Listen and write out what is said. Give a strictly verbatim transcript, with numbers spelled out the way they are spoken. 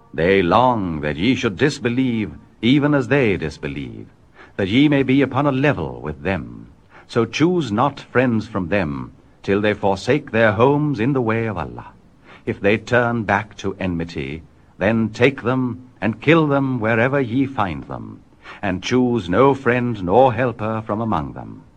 They long that ye should disbelieve, even as they disbelieve, that ye may be upon a level with them. So choose not friends from them, till they forsake their homes in the way of Allah. If they turn back to enmity, then take them and kill them wherever ye find them, and choose no friend nor helper from among them.